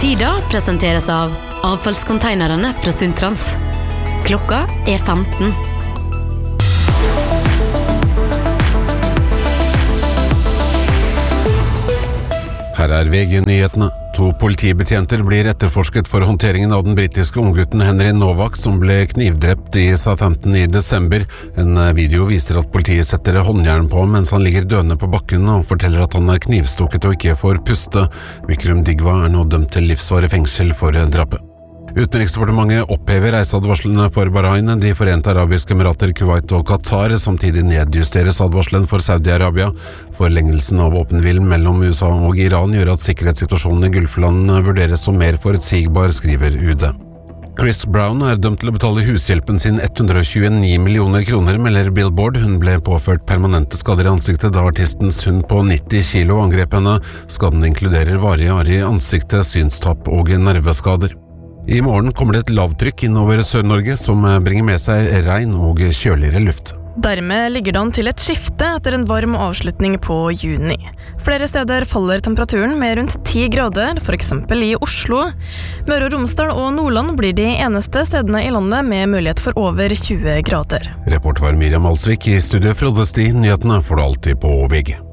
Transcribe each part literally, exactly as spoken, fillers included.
Tida presenteres av avfallskonteinerne fra Sundtrans. Klokka er femten. Her er V G-nyhetene. To politibetjenter blir etterforsket for håndteringen av den britiske unggutten Henry Novak, som ble knivdrept i Southampton i desember. En video viser at politiet setter håndjern på mens han ligger døende på bakken og forteller at han er knivstukket og ikke får puste. Vikram Digwa er nå dømt til livsvarig fengsel for drapet. Utenriksdepartementet opphever reiseadvarslene for Bahrain, De forente arabiske emirater, Kuwait og Qatar. Samtidig nedjusteres advarselen for Saudi-Arabia. Forlengelsen av våpenhvilen mellom U S A og Iran gjør at sikkerhetssituasjonen i Gulflandene vurderes som mer forutsigbar, skriver U D. Chris Brown er dømt til å betale hushjelpen sin hundre og tjueni millioner kroner, melder Billboard. Hun ble påført permanente skader i ansiktet da artistens hund på nitti kilo angrep henne. Skaden inkluderer varige arr i ansiktet, synstap og nerveskader. I morgen kommer det et lavtrykk innover Sør-Norge som bringer med seg regn og kjøligere luft. Dermed ligger det an til et skifte etter en varm avslutning på juni. Flere steder faller temperaturen med rundt ti grader, for eksempel i Oslo. Møre og Romsdal og Nordland blir de eneste stedene i landet med mulighet for over tjue grader. Reporter var Miriam Alsvik. I studio Frode Sti. Nyhetene får du alltid på V G.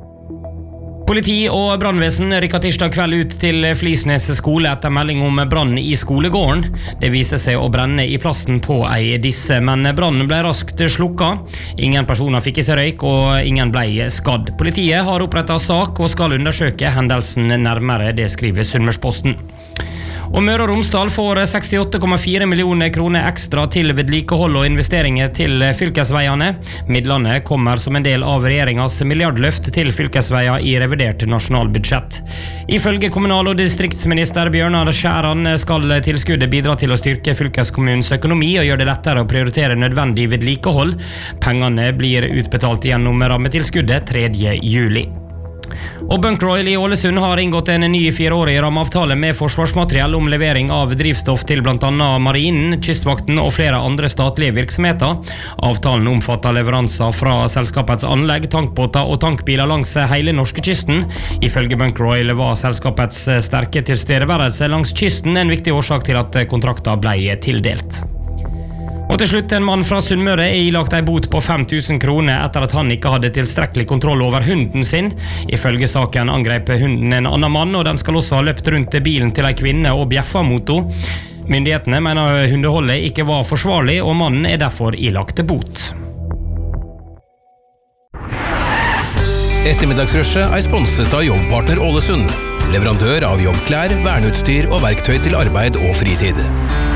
Politi og brannvesen rykket tirsdag kveld ut til Flisnes skole etter melding om brann i skolegården. Det viser seg å brenne i plasten på ei disse, men brannen ble raskt slukka. Ingen personer fikk i seg røyk, og ingen ble skadd. Politiet har opprettet sak og skal undersøke hendelsen nærmere, det skriver Sunnmørsposten. Og Møre og Romsdal får sekstiåtte komma fire millioner kroner ekstra til vedlikehold og investeringer til fylkesveiene. Midlene kommer som en del av regjeringens milliardløft til fylkesveier i revidert nasjonalbudsjett. Ifølge kommunal- og distriktsminister Bjørnar Skjæran skal tilskuddet bidra til å styrke fylkeskommunens økonomi og gjøre det lettere å prioritere nødvendig vedlikehold. Pengene blir utbetalt gjennom rammetilskuddet tredje juli. Og Bunkroil i Ålesund har inngått en ny fireårig rammeavtale med forsvarsmateriell om levering av drivstoff til blant annet Marinen, Kystvakten og flere andre statlige virksomheter. Avtalen omfatter leveranser fra selskapets anlegg, tankbåter og tankbiler langs hele norskekysten. Ifølge Bunkroil var selskapets sterke tilstedeværelse langs kysten en viktig årsak til at kontrakten ble tildelt. Og til slutt, en mann fra Sunnmøre er ilagt ei bot på fem tusen kroner etter at han ikke hadde tilstrekkelig kontroll over hunden sin. Ifølge saken angrep hunden en annen mann, og den skal også ha løpt rundt bilen til ei kvinne og bjeffa mot henne. Myndighetene mener hundeholdet ikke var forsvarlig, og mannen er derfor ilagt bot. Ettermiddagsrushet er sponset av Jobbpartner Ålesund, leverandør av jobbklær, verneutstyr og verktøy til arbeid og fritid.